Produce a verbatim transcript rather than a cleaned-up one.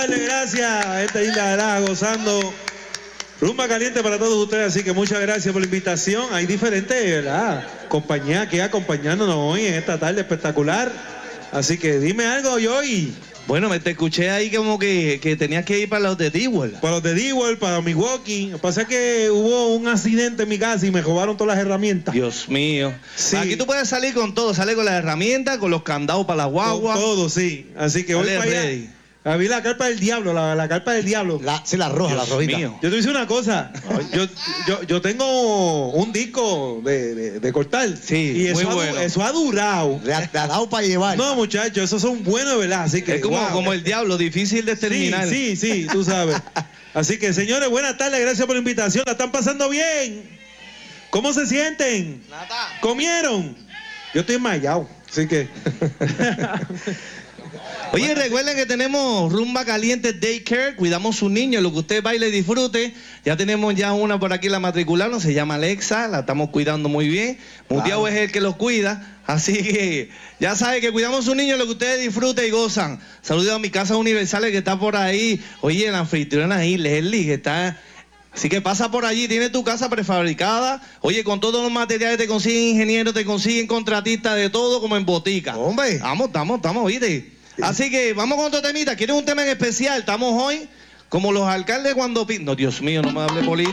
darle gracias a esta isla de la gozando. Rumba caliente para todos ustedes, así que muchas gracias por la invitación. Hay diferentes, ¿verdad?, compañías que acompañándonos hoy en esta tarde espectacular. Así que dime algo, Joey. Bueno, me te escuché ahí como que, que tenías que ir para los de D-World. Para los de D-World, para Milwaukee. Lo que pasa es que hubo un accidente en mi casa y me robaron todas las herramientas. Dios mío. Sí. Aquí tú puedes salir con todo. Sale con las herramientas, con los candados para la guagua. Con todo, sí. Así que voy Dale, para allá. ready. A ver la carpa del diablo, la, la carpa del diablo. La, sí, la roja, Dios la rojita. mío. Yo te voy a decir una cosa. Yo, yo, yo tengo un disco de, de, de cortar. Sí, y eso, muy ha, bueno. eso ha durado. Le ha, le ha dado para llevar. No, muchachos, esos son buenos, ¿verdad? Así que, Es como, wow. como el diablo, difícil de terminar. Sí, sí, sí, tú sabes. Así que, señores, buenas tardes, gracias por la invitación. ¿La están pasando bien? ¿Cómo se sienten? Nada. ¿Comieron? Yo estoy enmayado, así que... Oye, recuerden que tenemos Rumba Caliente Daycare, cuidamos sus niños, lo que usted baile y disfrute. Ya tenemos ya una por aquí, la matricularon, se llama Alexa, la estamos cuidando muy bien. Mutiao Wow. es el que los cuida, así que ya sabe que cuidamos sus niños, lo que ustedes disfruten y gozan. Saludos a mi casa universal que está por ahí. Oye, la anfitriona ahí, Leslie, que está... Así que pasa por allí, tiene tu casa prefabricada. Oye, con todos los materiales te consiguen ingenieros, te consiguen contratistas de todo como en botica. Hombre. Vamos, estamos, estamos, oíste. Así que vamos con otro temita. ¿Quieres un tema en especial? Estamos hoy como los alcaldes cuando... pi- No, Dios mío, no me hable política.